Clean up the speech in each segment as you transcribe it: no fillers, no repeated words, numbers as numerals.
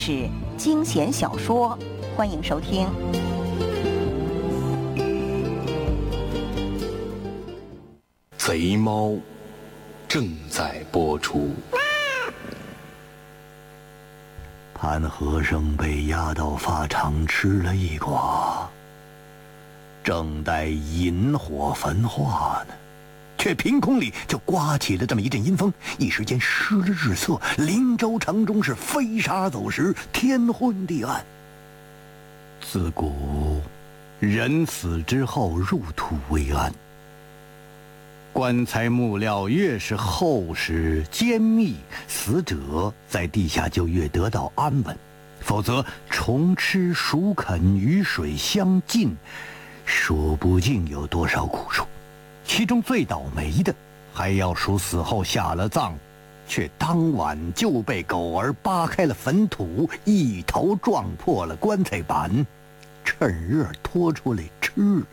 是惊险小说，欢迎收听。 贼猫正在播出。 潘和尚被押到法场吃了一剐，正待引火焚化呢，却凭空里就刮起了这么一阵阴风，一时间失了日色，灵州城中是飞沙走石，天昏地暗。自古人死之后入土为安，棺材木料越是厚实坚密，死者在地下就越得到安稳，否则虫吃鼠啃，雨水相浸，数不尽有多少苦处。其中最倒霉的还要数死后下了葬，却当晚就被狗儿扒开了坟土，一头撞破了棺材板，趁热拖出来吃了。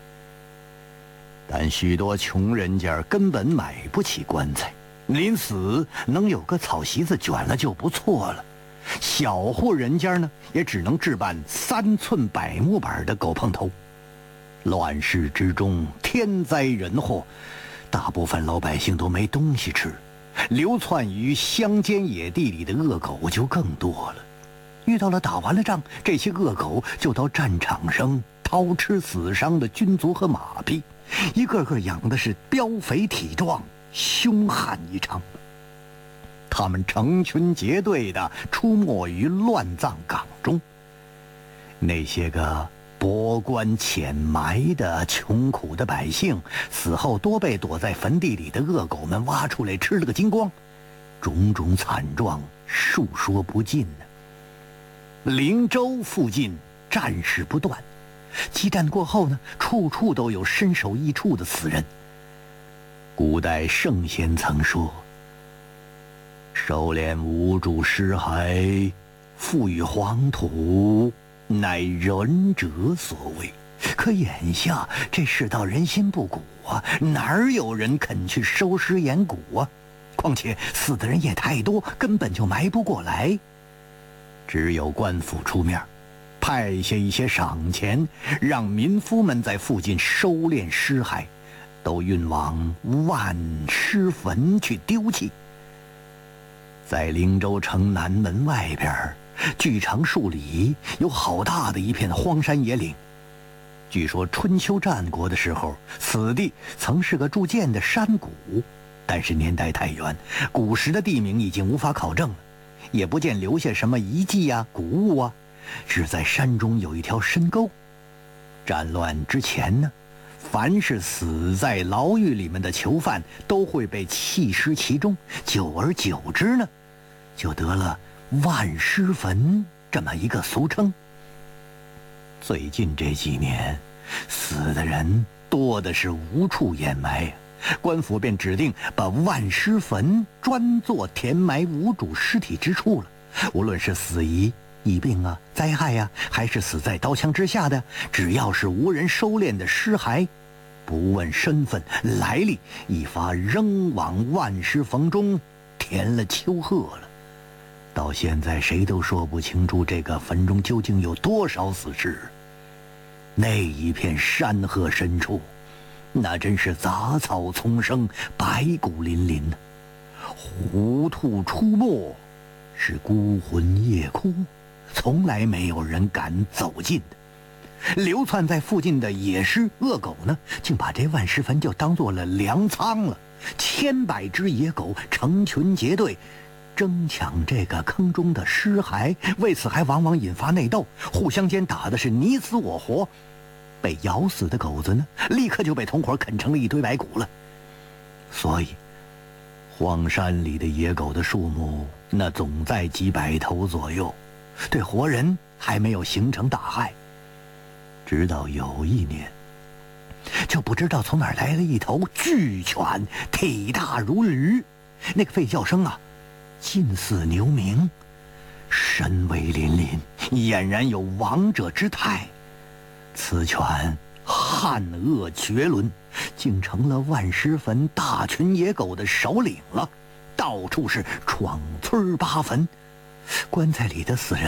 但许多穷人家根本买不起棺材，临死能有个草席子卷了就不错了。小户人家呢，也只能置办3寸柏木板的狗碰头。乱世之中，天灾人祸，大部分老百姓都没东西吃，流窜于乡间野地里的恶狗就更多了。遇到了打完了仗，这些恶狗就到战场上掏吃死伤的军卒和马匹，一个个养的是膘肥体壮，凶悍异常。他们成群结队地出没于乱葬岗中，那些个博棺潜埋的穷苦的百姓，死后多被躲在坟地里的恶狗们挖出来吃了个精光，种种惨状述说不尽呢。灵州附近战事不断，激战过后呢，处处都有身首异处的死人。古代圣贤曾说，收敛无主尸骸，赋予黄土，乃仁者所为。可眼下这世道人心不古啊，哪有人肯去收尸掩骨啊？况且死的人也太多，根本就埋不过来。只有官府出面，派下一些赏钱，让民夫们在附近收敛尸骸，都运往万尸坟去丢弃。在灵州城南门外边，距城数里有好大的一片荒山野岭。据说春秋战国的时候，此地曾是个筑建的山谷，但是年代太远，古时的地名已经无法考证了，也不见留下什么遗迹啊、古物啊，只在山中有一条深沟。战乱之前呢，凡是死在牢狱里面的囚犯都会被弃尸其中，久而久之呢，就得了万尸坟这么一个俗称。最近这几年，死的人多的是无处掩埋，官府便指定把万尸坟专做填埋无主尸体之处了。无论是死于疫病啊、灾害啊，还是死在刀枪之下的，只要是无人收敛的尸骸，不问身份来历，一发扔往万尸坟中填了丘壑了。到现在谁都说不清楚这个坟中究竟有多少死尸。那一片山壑深处，那真是杂草丛生，白骨淋淋的，狐兔出没，是孤魂夜哭，从来没有人敢走近的。流窜在附近的野狮恶狗呢，竟把这万尸坟就当做了粮仓了，千百只野狗成群结队争抢这个坑中的尸骸，为此还往往引发内斗，互相间打的是你死我活。被咬死的狗子呢，立刻就被同伙啃成了一堆白骨了。所以荒山里的野狗的数目那总在几百头左右，对活人还没有形成大害。直到有一年，就不知道从哪儿来了一头巨犬，体大如驴，那个吠叫声啊，近似牛鸣，身威凛凛，俨然有王者之态。此犬悍恶绝伦，竟成了万尸坟大群野狗的首领了，到处是闯村扒坟， 棺材里的死人